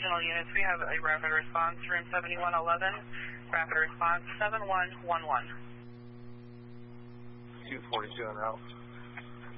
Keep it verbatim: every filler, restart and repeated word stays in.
Regional units, we have a rapid response, room seventy-one eleven, rapid response seven one one one. two forty-two en route.